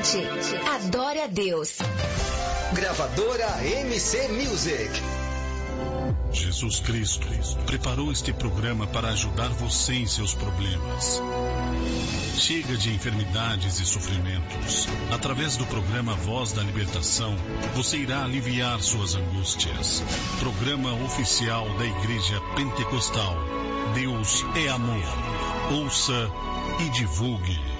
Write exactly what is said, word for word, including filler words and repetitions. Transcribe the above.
ouvinte. Adore a Deus. Gravadora M C Music. Jesus Cristo preparou este programa para ajudar você em seus problemas. Chega de enfermidades e sofrimentos. Através do programa Voz da Libertação, você irá aliviar suas angústias. Programa oficial da Igreja Pentecostal. Deus é amor. Ouça e divulgue.